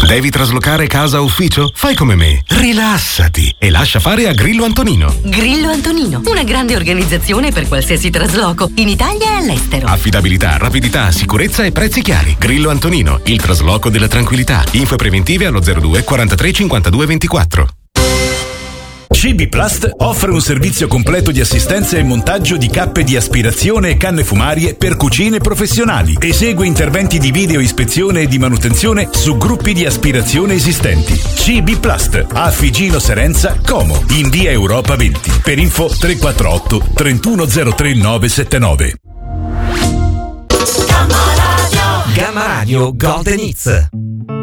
Devi traslocare casa o ufficio? Fai come me, rilassati e lascia fare a Grillo Antonino. Grillo Antonino, una grande organizzazione per qualsiasi trasloco, in Italia e all'estero. Affidabilità, rapidità, sicurezza e prezzi chiari. Grillo Antonino, il trasloco della tranquillità. Info preventive allo 02 43 52 24. CB Plast offre un servizio completo di assistenza e montaggio di cappe di aspirazione e canne fumarie per cucine professionali. Esegue interventi di video ispezione e di manutenzione su gruppi di aspirazione esistenti. CB Plast a Figino Serenza, Como, in via Europa 20. Per info 348 3103 979. Gamma Radio Golden Hits.